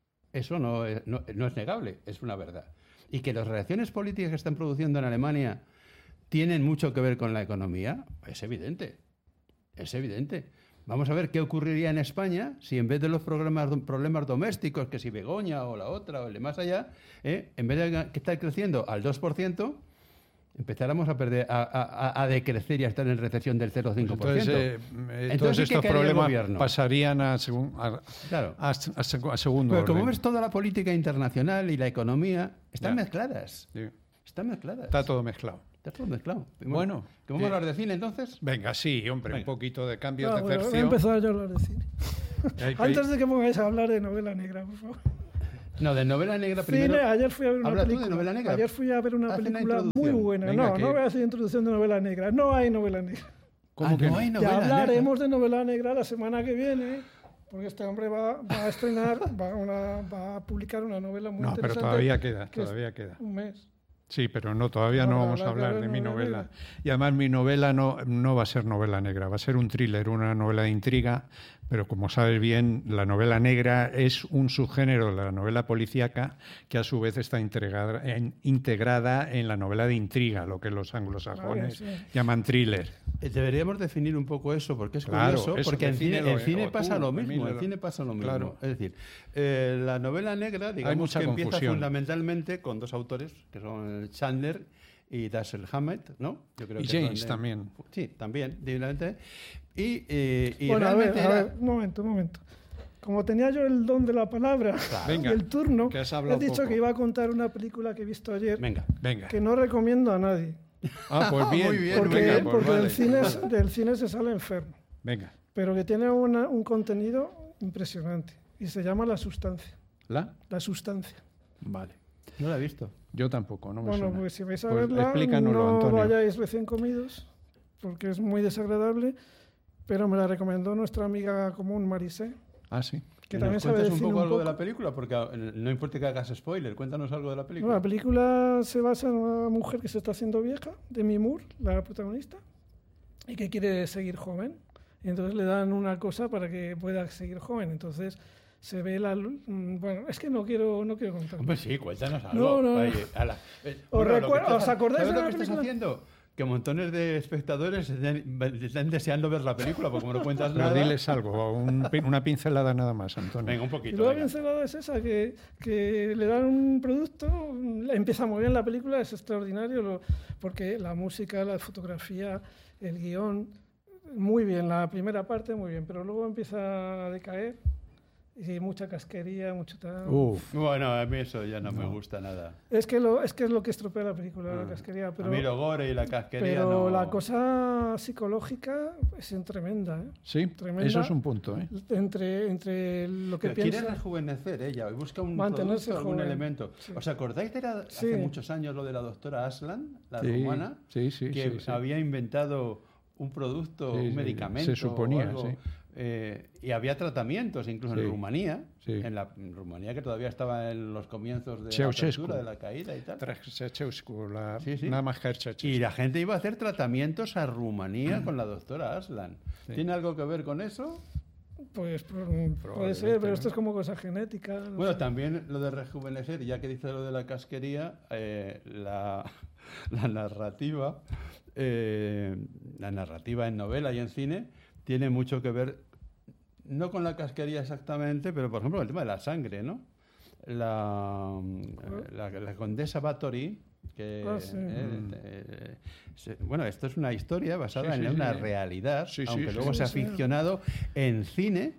C: eso no es, no, no es negable, es una verdad. Y que las reacciones políticas que están produciendo en Alemania tienen mucho que ver con la economía, es evidente. Es evidente. Vamos a ver qué ocurriría en España si en vez de los problemas, problemas domésticos, que si Begoña o la otra o el de más allá, eh, en vez de que estar creciendo al dos por ciento, empezáramos a perder, a, a, a decrecer y a estar en recesión del cero coma cinco por ciento.
B: Pues entonces, eh,
C: Entonces,
B: todos
C: sí que
B: estos
C: caería el
B: problemas
C: gobierno.
B: pasarían a, segun, a,
C: Claro.
B: a, a, seg- a segundo
C: Pero como
B: orden.
C: ves, toda la política internacional y la economía están
B: Ya.
C: mezcladas.
B: Sí.
C: Están mezcladas.
B: Está todo mezclado.
C: Está todo mezclado.
B: Bueno,
C: ¿que vamos
B: eh,
C: a hablar de cine entonces?
B: Venga, sí, hombre,
C: Venga.
B: un poquito de cambio
A: Ah,
B: de
A: bueno, voy a
B: tercio.
A: empezar yo a hablar de cine.
B: Hay que-
A: Antes de que pongáis a hablar de novela negra, por favor.
C: No, de novela negra primero.
A: Cine, ayer fui a ver una
C: Habla tú de
A: película.
C: novela negra.
A: Ayer fui a ver una
C: Haz una
A: película muy
C: introducción.
A: buena.
B: Venga,
A: no,
B: que-
A: no voy a hacer introducción de novela negra. No hay novela negra.
B: ¿Cómo
C: Ah,
B: que
C: no
B: no?
C: hay
A: Ya
C: novela
A: hablaremos
C: negra.
A: de novela negra la semana que viene, porque este hombre va, va a estrenar, va a, una- va a publicar una novela muy
B: No, pero
A: interesante.
B: todavía queda,
A: que es
B: todavía queda.
A: Un mes.
B: Sí, pero no, todavía
A: No,
B: no,
A: no,
B: vamos a
A: hablar de
B: hablar de mi
A: novela
B: novela. Y además mi novela no, no va a ser novela negra, va a ser un thriller, una novela de intriga, pero como sabes bien, la novela negra es un subgénero de la novela policíaca que a su vez está integrada en, integrada en la novela de intriga, lo que los anglosajones
A: Vale, sí.
B: llaman thriller.
C: Eh, Deberíamos definir un poco eso, porque es
B: Claro,
C: curioso,
B: eso,
C: porque en cine,
B: defínelo,
C: en cine
B: o tú,
C: pasa lo mismo,
B: Emilio.
C: en cine pasa lo mismo.
B: Claro.
C: Es decir, eh, la novela negra, digamos
B: mucha
C: que empieza
B: confusión.
C: fundamentalmente con dos autores, que son Chandler y Dashiell Hammett, ¿no? Yo creo
B: Y
C: que
B: James
C: son, eh,
B: también.
C: Sí, también, divinamente. Y, eh, y
A: Bueno, a ver,
C: realmente
A: a
C: era-
A: ver, un momento, un momento. Como tenía yo el don de la palabra
B: Venga,
A: y el turno,
B: que has
A: he
B: hablado
A: dicho
B: poco.
A: que iba a contar una película que he visto ayer,
C: Venga.
B: Venga.
A: que no recomiendo a nadie,
B: Ah, pues bien.
C: Muy bien,
A: porque,
B: venga, pues
A: porque
B: vale.
A: del, cine, del cine se sale enfermo,
B: Venga.
A: pero que tiene una- un contenido impresionante y se llama La Sustancia.
B: ¿La?
A: La Sustancia.
B: Vale.
C: No la he visto.
B: Yo tampoco, no me
A: Bueno,
B: suena.
A: pues si vais a
B: Pues
A: verla,
B: explícanoslo,
A: no
B: Antonio.
A: vayáis recién comidos, porque es muy desagradable, pero me la recomendó nuestra amiga común Marisé,
B: Ah, sí.
A: que
C: ¿Nos
A: también sabe
C: cuentas
A: de
C: un
A: cine
C: poco
A: un
C: algo
A: poco.
C: de la película? Porque eh, no importa que hagas spoiler, cuéntanos algo de la
A: Bueno,
C: película.
A: la película se basa en una mujer que se está haciendo vieja, Demi Moore, la protagonista, y que quiere seguir joven. Y entonces le dan una cosa para que pueda seguir joven. Entonces se ve la... lu- mm, Bueno, es que no quiero, no quiero contar.
C: Hombre, sí, cuéntanos algo.
A: No, no, no.
C: Oye, ala. Eh,
A: ¿Os
C: bueno, lo que
A: recuer-
C: estás-
A: os acordáis
C: ¿sabes
A: de
C: lo
A: la
C: que estás
A: película?
C: haciendo? que montones de espectadores están, están deseando ver la película, porque como no cuentas
B: Pero
C: nada...
B: diles algo, un, una pincelada nada más, Antonio.
C: Venga, un
A: Y
C: poquito.
A: luego la
C: venga.
A: pincelada es esa, que, que le dan un producto, empieza muy bien la película, es extraordinario, lo, porque la música, la fotografía, el guión, muy bien, la primera parte muy bien, pero luego empieza a decaer. Y mucha casquería, mucho tal.
B: Uf.
C: Bueno, a mí eso ya no,
B: No.
C: me gusta nada.
A: Es que, lo, es que es lo que estropea la película,
C: Ah.
A: la casquería. Pero,
C: a mí lo gore y la casquería
A: pero
C: no...
A: la cosa psicológica es tremenda, ¿eh?
B: Sí,
A: Tremenda.
B: eso es un punto, ¿eh?
A: Entre, entre lo que
C: Pero quiere
A: piensa...
C: rejuvenecer ella, busca un
A: Mantenerse
C: producto, algún
A: joven.
C: elemento.
A: Sí.
C: ¿Os acordáis de la-
A: Sí.
C: hace muchos años lo de la doctora Aslan, la
B: Sí,
C: rumana,
B: sí, sí,
C: que
B: sí, sí.
C: había inventado un producto,
B: Sí,
C: un
B: sí,
C: medicamento?
B: se suponía,
C: o algo,
B: sí.
C: eh, y había tratamientos, incluso
B: Sí,
C: en Rumanía,
B: sí.
C: en la en Rumanía que todavía estaba en los comienzos de la
B: Ceausescu.
C: apertura, de la caída y tal.
B: Tras Ceausescu, la,
C: Sí, sí.
B: nada más caer Ceausescu.
C: Y la gente iba a hacer tratamientos a Rumanía con la doctora Aslan.
B: Sí.
C: ¿Tiene algo que ver con eso?
A: Pues por- puede
B: Probablemente,
A: ser, pero
B: ¿no?
A: esto es como cosa genética. no
C: Bueno,
A: sé.
C: también lo de rejuvenecer, ya que dice lo de la casquería, eh, la, la narrativa, eh, la narrativa en novela y en cine tiene mucho que ver, no con la casquería exactamente, pero por ejemplo el tema de la sangre, ¿no? La, la, la condesa Bathory, que
A: Ah, sí.
C: eh, eh, se- bueno, esto es una historia basada
B: Sí, sí,
C: en una
B: sí.
C: realidad,
B: Sí, sí,
C: aunque
B: sí,
C: luego
A: sí,
C: se ha
A: sí.
C: ficcionado en cine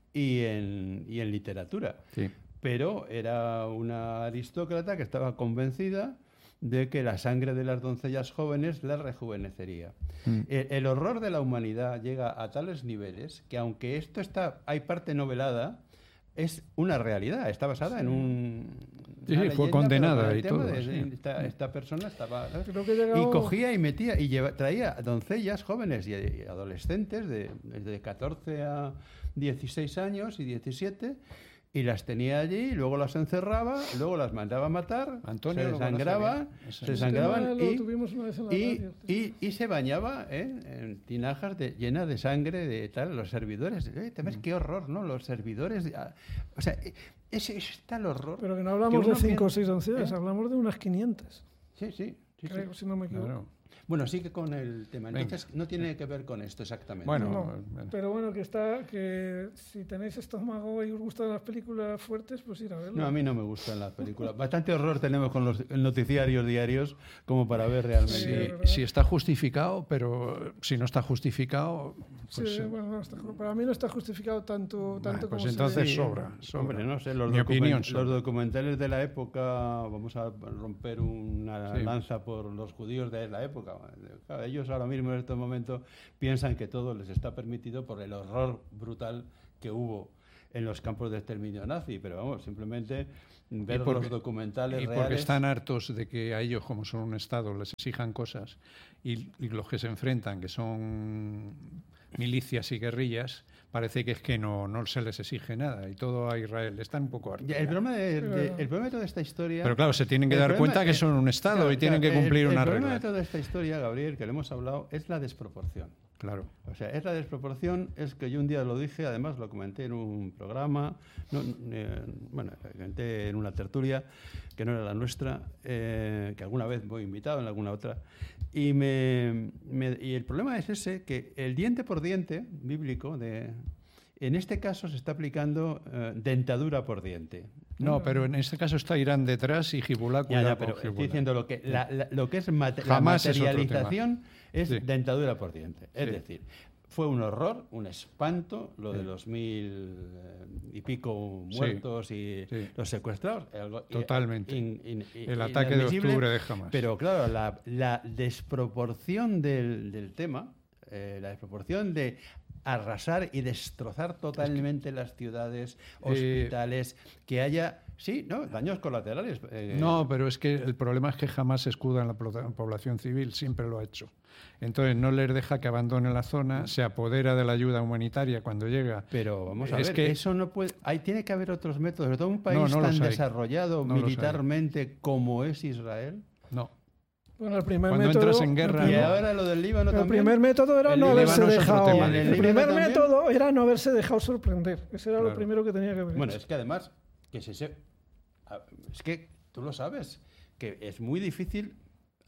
C: y en, y en literatura.
B: Sí.
C: Pero era una aristócrata que estaba convencida de que la sangre de las doncellas jóvenes la rejuvenecería.
B: Mm.
C: El, el horror de la humanidad llega a tales niveles que, aunque esto está, hay parte novelada, es una realidad, está basada en un...
B: Sí,
C: una
B: sí, fue
C: leyenda,
B: condenada
C: pero con el
B: y
C: tema
B: todo,
C: de-
B: sí.
C: esta, esta persona estaba...
A: Creo que he llegado-
C: Y cogía y metía y lleva- traía doncellas jóvenes y, y adolescentes de, de catorce a dieciséis años y diecisiete, y las tenía allí, y luego las encerraba, luego las mandaba a matar,
B: Antonio
C: se
B: lo conoce
C: desangraban,
B: bien. Eso
C: se
B: es.
C: desangraban
A: Este tema lo
C: y,
A: tuvimos una vez en la
C: y,
A: radio.
C: y- y se bañaba ¿eh? en tinajas de, llenas de sangre de tal, los servidores. Eh, ¿te ves
B: Mm.
C: qué horror, ¿no? Los servidores. de- ah, o sea, eh, ese es tal horror.
A: Pero que no hablamos
C: que
A: de
C: uno
A: cinco o
C: piensa-
A: seis doncellas,
C: ¿eh?
A: hablamos de unas quinientas,
C: Sí, sí. sí, sí.
A: creo, si no me equivoco.
B: Claro.
C: Bueno, sigue con el tema.
B: Venga.
C: Entonces, no tiene que ver con esto exactamente.
B: Bueno,
A: No,
B: bueno.
A: pero bueno, que está, que si tenéis estómago y os gustan las películas fuertes, pues ir a verlo.
C: No, a mí no me gustan las películas. Bastante horror tenemos con los noticiarios diarios como para ver realmente.
A: Sí,
B: Si,
A: ¿verdad?
B: si está justificado, pero si no está justificado, pues,
A: Sí,
B: eh,
A: bueno, no está- para mí no está justificado tanto, tanto
B: pues
A: como
B: entonces
A: se ve.
B: sobra, sobra.
C: Hombre, no sé, los,
B: Mi
C: documen-
B: opinión
C: los
B: sobra.
C: documentales de la época, vamos a romper una
B: Sí.
C: lanza por los judíos de la época. Claro, ellos ahora mismo en estos momentos piensan que todo les está permitido por el horror brutal que hubo en los campos de exterminio nazi, pero vamos, simplemente ver
B: porque-
C: los documentales
B: y porque
C: reales.
B: están hartos de que a ellos, como son un Estado, les exijan cosas y, y los que se enfrentan, que son milicias y guerrillas, parece que es que no, no se les exige nada y todo a Israel. Están un poco hartos.
C: Ya, el, problema de, de-
A: Pero-
C: el problema de toda esta historia...
B: Pero claro, se tienen que
C: el
B: dar
C: problema-
B: cuenta que
C: eh,
B: son un Estado
C: claro,
B: y tienen
C: claro,
B: que cumplir
C: el,
B: una
C: el problema
B: regla.
C: de toda esta historia, Gabriel, que le hemos hablado, es la desproporción.
B: Claro.
C: O sea, es la desproporción, es que yo un día lo dije, además lo comenté en un programa, no, eh, bueno, lo comenté en una tertulia que no era la nuestra, eh, que alguna vez voy invitado en alguna otra, y, me, me- y el problema es ese, que el diente por diente bíblico, de, en este caso se está aplicando eh, dentadura por diente.
B: No, pero en este caso está Irán detrás y Hezbollah
C: Ya,
B: cuidado
C: ya,
B: con
C: pero estoy
B: Hezbollah.
C: diciendo lo que, la- la- lo que es mate- la
B: Jamás es otro
C: materialización es,
B: Sí.
C: dentadura por diente. Es
B: Sí.
C: decir, fue un horror, un espanto, lo de
B: Sí.
C: los mil eh, y pico
B: Sí.
C: muertos y
B: Sí.
C: los secuestrados. algo- y-
B: Totalmente.
C: in- in- in-
B: El ataque de
C: inadmisible,
B: octubre de Hamas.
C: Pero claro, la, la desproporción del, del tema, eh, la desproporción de arrasar y destrozar totalmente las ciudades,
B: Eh,
C: hospitales, que haya, sí, ¿no? Daños colaterales. eh,
B: No, pero es que el problema es que jamás se escuda en la plo- población civil, siempre lo ha hecho. Entonces no les deja que abandone la zona, se apodera de la ayuda humanitaria cuando llega.
C: Pero vamos a
B: Es
C: ver,
B: que-
C: eso no puede. Ahí tiene que haber otros métodos. Sobre todo un país
B: No, no los
C: tan
B: hay.
C: desarrollado
B: No los hay.
C: militarmente como es Israel.
B: No.
A: Bueno, el primer
B: Cuando
A: método,
B: entras en guerra,
A: el
C: Y
A: primer-
B: no.
C: ahora lo del Líbano
A: el
C: también.
A: primer método era
C: El
A: no
C: Líbano
A: haberse
B: es otro
A: dejado.
B: tema.
C: ¿Y en el
A: El
C: Líbano
A: primer
C: también?
A: método era no haberse dejado sorprender. Ese era lo
B: Claro.
A: primero que tenía que haber
C: Bueno,
A: hecho.
C: es que además, que se, se- a- es que tú lo sabes, que es muy difícil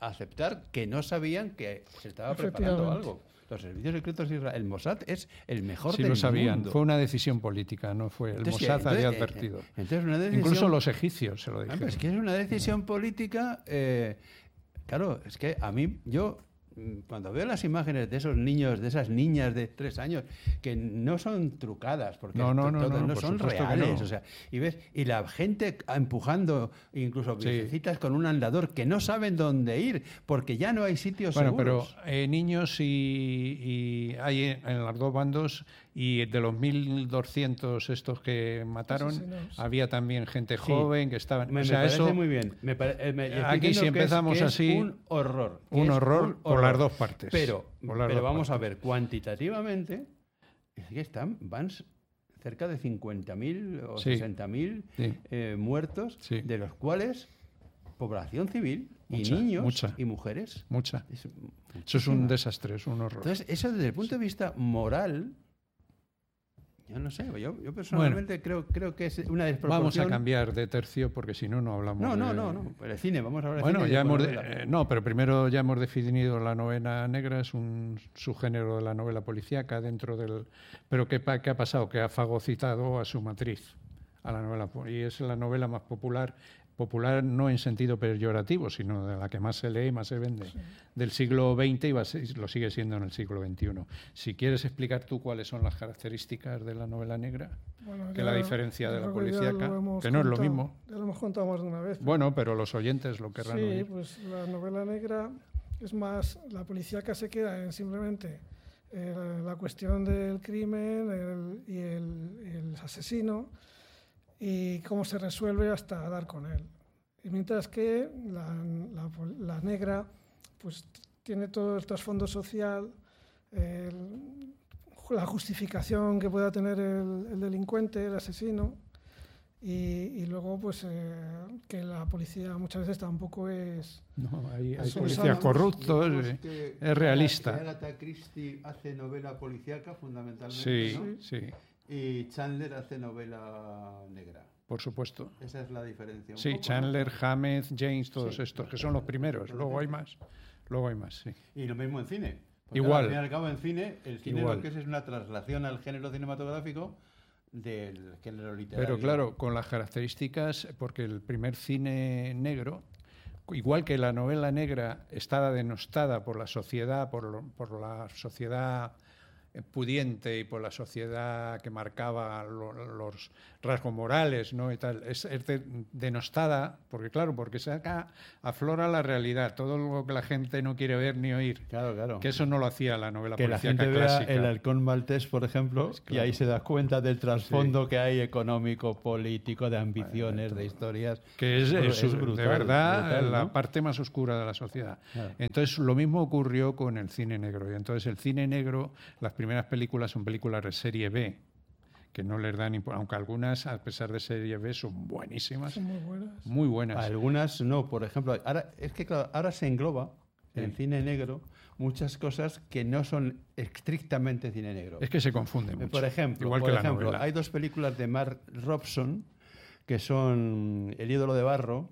C: aceptar que no sabían que se estaba preparando algo. Los servicios secretos de Israel, el Mossad es el mejor
B: sí,
C: del
B: lo sabían.
C: mundo.
B: Fue una decisión política, no fue. El
C: Entonces,
B: Mossad
C: entonces,
B: había advertido.
C: Entonces una decisión,
B: Incluso los egipcios se lo
C: Ah,
B: dijeron.
C: pero es que es una decisión política. Eh, claro, es que a mí, yo, mm, cuando veo las imágenes de esos niños, de esas niñas de tres años, que no son trucadas, porque
B: No, no,
C: to-
B: no,
C: todas
B: no,
C: no
B: por
C: son
B: supuesto que
C: reales.
B: no.
C: O sea, y ves, y la gente empujando, incluso
B: Sí.
C: viejecitas con un andador, que no saben dónde ir, porque ya no hay sitios
B: Bueno,
C: seguros.
B: pero eh, niños y, y hay en, en los dos bandos, y de los mil doscientos estos que mataron,
A: Asesinados.
B: había también gente
C: Sí.
B: joven que estaban...
C: Me,
B: o
C: me
B: sea,
C: parece
B: eso,
C: muy bien. Me pare- eh, me- estoy
B: Aquí,
C: diciendo
B: si
C: que es-
B: empezamos
C: que es
B: así,
C: un horror. que
B: un
C: es
B: horror
C: un
B: por las dos partes.
C: Pero,
B: Por las
C: pero
B: dos
C: vamos a
B: partes.
C: ver, cuantitativamente, es que están, van s- cerca de cincuenta mil o
B: Sí.
C: sesenta mil
B: Sí.
C: eh, muertos,
B: Sí.
C: de los cuales población civil
B: Mucha,
C: y niños
B: mucha.
C: y mujeres.
B: Mucha.
C: Es
B: Eso es
C: muchísima.
B: un desastre, es un horror.
C: Entonces, eso desde el punto de vista moral, yo no sé, yo, yo personalmente creo, creo que es una desproporción.
B: Vamos a cambiar de tercio porque si no, no hablamos
C: No, no,
B: de-
C: no, no, pero el cine, vamos a hablar de
B: Bueno,
C: cine y
B: ya
C: de
B: hemos de-
C: novela.
B: eh, no, pero primero ya hemos definido la novela negra, es un subgénero de la novela policíaca dentro del... Pero ¿qué, pa- qué ha pasado? Que ha fagocitado a su matriz, a la novela, po- y es la novela más popular, popular no en sentido peyorativo, sino de la que más se lee, más se vende, del siglo veinte y va a ser- lo sigue siendo en el siglo veintiuno. Si quieres explicar tú cuáles son las características de la novela negra,
A: Bueno,
B: que
A: ya-
B: la diferencia de
A: yo
B: la
A: creo que ya
B: policíaca,
A: lo hemos
B: que no es lo
A: contado-
B: mismo.
A: Ya lo hemos contado más de una vez.
B: Bueno, pero los oyentes lo querrán
A: Sí,
B: oír.
A: pues la novela negra es más, la policíaca se queda en simplemente eh, la, la cuestión del crimen el- y el, el asesino y cómo se resuelve hasta dar con él. Y mientras que la, la pol- la negra pues tiene todo el trasfondo social, el- la justificación que pueda tener el, el delincuente, el asesino, y, y luego pues eh, que la policía muchas veces tampoco es...
B: No, hay, hay
A: Son
B: policías
A: sanos.
B: corruptos,
C: Digamos
B: eh,
C: que
B: es realista.
C: que Agatha Christie hace novela policíaca fundamentalmente,
B: Sí,
C: ¿no?
B: sí,
C: Y Chandler hace novela negra.
B: por supuesto.
C: Esa es la diferencia. un
B: Sí,
C: poco, ¿no?
B: Chandler, Hammett, James, todos
C: Sí.
B: estos, que son los primeros. Luego hay más. Luego hay más, sí.
C: Y lo mismo en cine. Porque
B: Igual.
C: Al fin y al cabo, en cine, el cine
B: Igual.
C: lo que es es una traslación al género cinematográfico del género literario.
B: Pero claro, con las características, porque el primer cine negro, igual que la novela negra estaba denostada por la sociedad, por, lo- por la sociedad eh, pudiente y por la sociedad que marcaba lo- los rasgos morales, ¿no? Y tal, es, es de- denostada, porque claro, porque saca, aflora la realidad, todo lo que la gente no quiere ver ni oír.
C: Claro, claro.
B: Que eso no lo hacía la novela
C: Que la
B: policíaca
C: gente vea
B: clásica.
C: el halcón maltés, por ejemplo,
B: Pues
C: y
B: claro.
C: ahí se da cuenta del trasfondo que hay económico, político, de ambiciones, de historias.
B: Que es,
C: Bru-
B: es,
C: es
B: de
C: brutal,
B: verdad
C: brutal,
B: la
C: ¿no?
B: parte más oscura de la sociedad.
C: Claro.
B: Entonces, lo mismo ocurrió con el cine negro. Y entonces, el cine negro, las primeras películas son películas de serie B, que no les dan impo- aunque algunas, a pesar de serie B, son buenísimas,
A: Son muy buenas.
B: muy buenas.
C: Algunas no, por ejemplo, ahora, es que claro, ahora se engloba en el
B: Sí.
C: cine negro muchas cosas que no son estrictamente cine negro.
B: Es que se confunde mucho.
C: Por ejemplo,
B: igual
C: por
B: que la
C: ejemplo,
B: novela.
C: hay dos películas de Mark Robson que son El ídolo de barro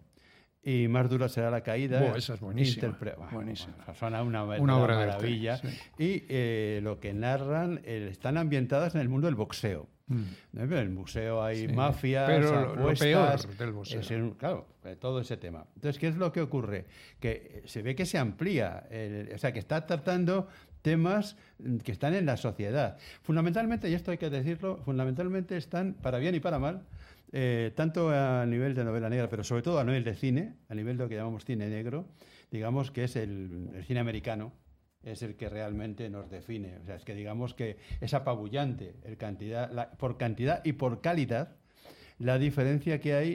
C: y Más dura será la caída.
B: Buah, esa es buenísima,
C: Interpre- Buah,
B: buenísima.
C: buah, Suena una,
B: Una obra de arte,
C: maravilla.
B: sí.
C: Y eh, lo que narran eh, están ambientadas en el mundo del boxeo.
B: Mm.
C: ¿No? En el museo hay
B: Sí,
C: mafias,
B: pero lo- lo
C: apuestas,
B: peor del boxeo.
C: es un- claro, eh, todo ese tema. Entonces, ¿qué es lo que ocurre? Que eh, se ve que se amplía, el- o sea, que está tratando temas mm, que están en la sociedad. Fundamentalmente, y esto hay que decirlo, fundamentalmente están, para bien y para mal, eh, tanto a nivel de novela negra, pero sobre todo a nivel de cine, a nivel de lo que llamamos cine negro, digamos que es el, el cine americano, es el que realmente nos define. O sea, es que digamos que es apabullante el cantidad, la- por cantidad y por calidad la diferencia que hay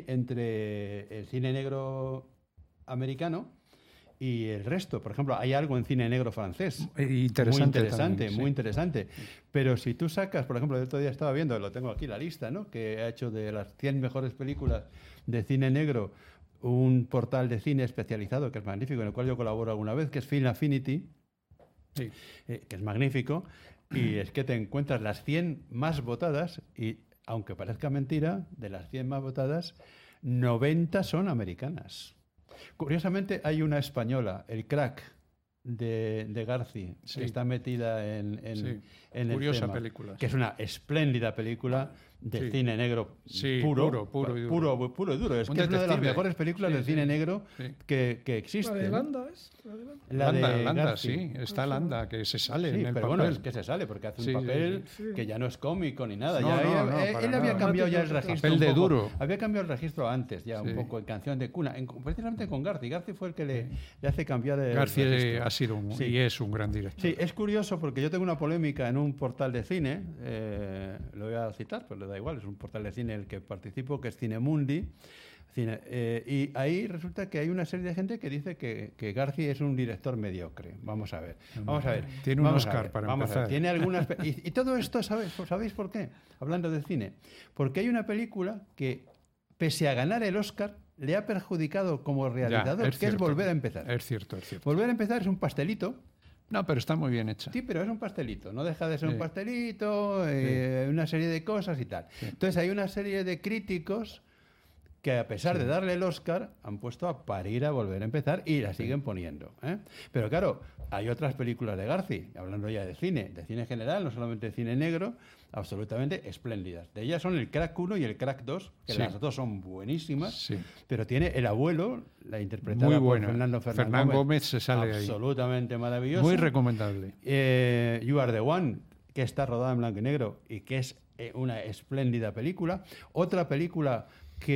C: entre el cine negro americano y el resto. Por ejemplo, hay algo en cine negro francés.
B: Eh,
C: Muy
B: interesante
C: interesante,
B: también, sí.
C: muy interesante. Pero si tú sacas, por ejemplo, el otro día estaba viendo, lo tengo aquí la lista, ¿no? Que ha hecho de las cien mejores películas de cine negro un portal de cine especializado que es magnífico, en el cual yo colaboro alguna vez, que es Film Affinity,
B: Sí.
C: eh, que es magnífico, y es que te encuentras las cien más votadas y, aunque parezca mentira, de las cien más votadas, noventa son americanas. Curiosamente hay una española, El Crack, de, de Garci,
B: Sí.
C: que está metida en, en,
B: Sí.
C: en el
B: Curiosa
C: tema,
B: película,
C: que
B: sí.
C: es una espléndida película de
B: Sí.
C: cine negro
B: Sí,
C: puro,
B: puro, puro y duro.
C: puro, puro y duro. Es
B: Un
C: que es una de las
B: detective.
C: mejores películas
B: Sí,
C: de
B: sí.
C: cine negro
B: Sí.
C: que, que
A: La
C: existe.
A: de
C: ¿no?
A: Landa es. La de Landa.
C: La
B: Landa,
C: de
B: Landa,
C: Garci.
B: sí, está Landa, que se sale
C: Sí,
B: en el
C: pero
B: papel.
C: bueno, es que se sale porque hace un
B: Sí, sí,
C: papel
A: sí.
C: que ya no es cómico ni nada.
B: No,
C: ya,
B: no,
C: ya-
B: no,
C: eh,
B: para
C: él había
B: nada.
C: cambiado ya el
A: Papel
C: registro.
B: de
C: un poco.
B: duro.
C: Había cambiado el registro antes, ya un
B: Sí.
C: poco en Canción de Cuna, en- precisamente con Garci. Garci fue el que le, le hace cambiar el
B: García
C: registro.
B: ha sido un,
C: Sí.
B: y es un gran director.
C: Sí, es curioso porque yo tengo una polémica en un portal de cine, eh, lo voy a citar, pero le da igual, es un portal de cine en el que participo, que es Cinemundi, cine, eh, y ahí resulta que hay una serie de gente que dice que, que García es un director mediocre. Vamos a ver, vamos a ver.
B: Tiene un
C: vamos a
B: Oscar
C: ver,
B: para
C: vamos a ver.
B: empezar.
C: Tiene algunas pe- y, y todo esto, ¿sabes? ¿Sabéis por qué? Hablando de cine. Porque hay una película que, pese a ganar el Oscar, le ha perjudicado como
B: Ya, es
C: realizador, que es
B: cierto.
C: Volver a empezar.
B: Es cierto, es cierto.
C: Volver a empezar es un pastelito.
B: No, pero está muy bien hecha.
C: Sí, pero es un pastelito, no deja de ser
B: Sí.
C: un pastelito, eh, una serie de cosas y tal.
B: Sí.
C: Entonces hay una serie de críticos que a pesar
B: Sí.
C: de darle el Oscar han puesto a parir a Volver a empezar y la siguen poniendo. ¿eh? Pero claro, hay otras películas de Garci, hablando ya de cine, de cine general, no solamente de cine negro, absolutamente espléndidas. De ellas son el Crack uno y el Crack dos, que
B: Sí.
C: las dos son buenísimas,
B: Sí.
C: pero tiene El abuelo, la interpretada
B: Muy
C: por
B: buena.
C: Fernando Fernán,
B: Fernán Gómez se sale ahí.
C: absolutamente maravillosa.
B: Muy recomendable.
C: Eh, You Are the One, que está rodada en blanco y negro y que es eh, una espléndida película. Otra película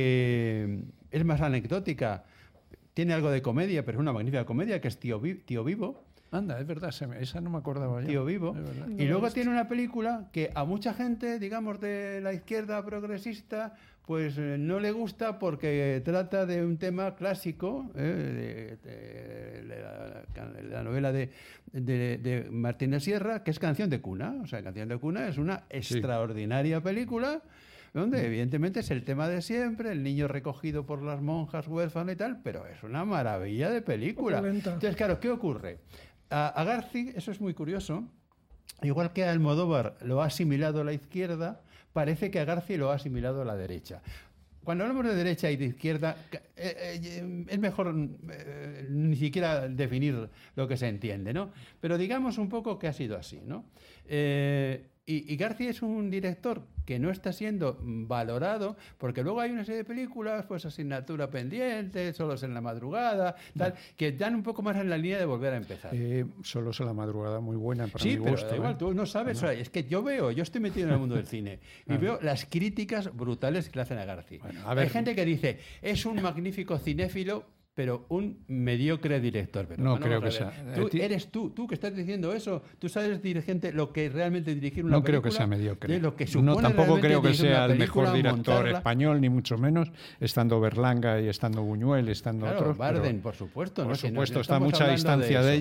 C: que es más anecdótica, tiene algo de comedia, pero es una magnífica comedia, que es Tío, Vi- Tío Vivo.
B: Anda, es verdad, se me- esa no me acordaba ya.
C: Tío Vivo.
B: Es verdad.
A: No
C: Y
A: la he
C: luego
A: visto.
C: tiene una película que a mucha gente, digamos, de la izquierda progresista, pues eh, no le gusta porque trata de un tema clásico, eh, de, de- de la, de la novela de, de, de Martín de Sierra, que es Canción de Cuna. O sea, Canción de Cuna es una extraordinaria película donde evidentemente es el tema de siempre, el niño recogido por las monjas huérfano y tal, pero es una maravilla de película.
A: Un poco lenta.
C: Entonces, claro, ¿qué ocurre? A, a Garci, eso es muy curioso, igual que a Almodóvar lo ha asimilado a la izquierda, parece que a Garci lo ha asimilado a la derecha. Cuando hablamos de derecha y de izquierda, eh, eh, es mejor eh, ni siquiera definir lo que se entiende, ¿no? Pero digamos un poco que ha sido así, ¿no? Eh, y, y Garci es un director que no está siendo valorado, porque luego hay una serie de películas, pues Asignatura Pendiente, Solos en la Madrugada, tal, que dan un poco más en la línea de Volver a empezar.
B: Eh, Solos a la madrugada, muy buena para
C: Sí,
B: mi
C: pero
B: gusto.
C: da igual,
B: ¿eh?
C: tú no sabes. O sea, es que yo veo, yo estoy metido en el mundo del cine y
B: Ah.
C: veo las críticas brutales que le hacen a Garci.
B: Bueno, a ver.
C: Hay gente que dice, es un magnífico cinéfilo, pero un mediocre director. Pero
B: No
C: bueno,
B: creo
C: vamos
B: que
C: a ver.
B: sea.
C: Tú
B: Eh, ti-
C: eres tú, tú que estás diciendo eso. Tú sabes dirigente lo que realmente dirigir una
B: No creo que
C: película,
B: sea mediocre.
C: de lo que
B: No,
C: supone
B: tampoco
C: realmente
B: creo que
C: dirigir una
B: sea el mejor
C: película,
B: director
C: montarla.
B: español, ni mucho menos, estando Berlanga y estando Buñuel, estando
C: Claro,
B: otros. pero-
C: Barden, por supuesto.
B: Por
C: ¿no? Si no-
B: supuesto,
C: no
B: está a
C: estamos
B: mucha
C: hablando
B: distancia
C: eso.
B: de ellos.